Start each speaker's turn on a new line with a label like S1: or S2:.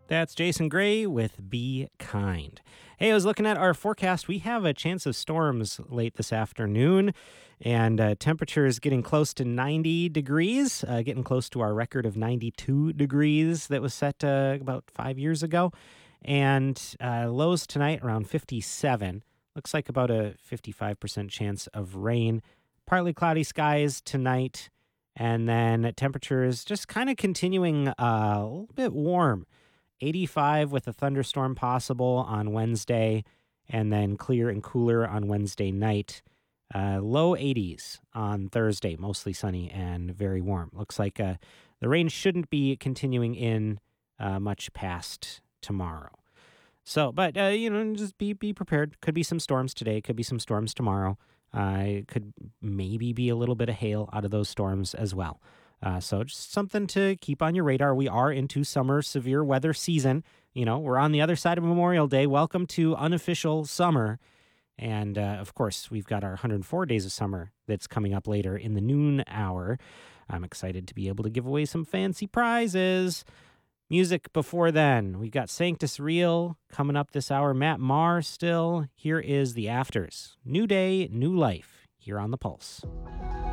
S1: That's Jason Gray with Be Kind. Hey, I was looking at our forecast. We have a chance of storms late this afternoon, and temperatures getting close to 90 degrees, getting close to our record of 92 degrees that was set about 5 years ago. And lows tonight around 57. Looks like about a 55% chance of rain. Partly cloudy skies tonight, and then temperatures just kind of continuing a little bit warm. 85 with a thunderstorm possible on Wednesday, and then clear and cooler on Wednesday night. Low 80s on Thursday, mostly sunny and very warm. Looks like the rain shouldn't be continuing in much past tomorrow. So, but just be prepared. Could be some storms today. Could be some storms tomorrow. It could maybe be a little bit of hail out of those storms as well. So just something to keep on your radar. We are into summer severe weather season. We're on the other side of Memorial Day. Welcome to unofficial summer. And of course, we've got our 104 days of summer that's coming up later in the noon hour. I'm excited to be able to give away some fancy prizes. Music before then. We've got Sanctus Real coming up this hour. Matt Maher still. Here is The Afters. New day, new life here on The Pulse.